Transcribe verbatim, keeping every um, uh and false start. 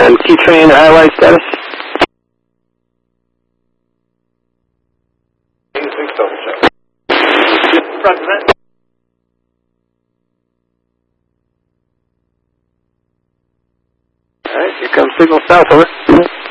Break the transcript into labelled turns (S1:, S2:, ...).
S1: And key train highlight status?
S2: Front cement.
S1: Alright, here comes signal south, over.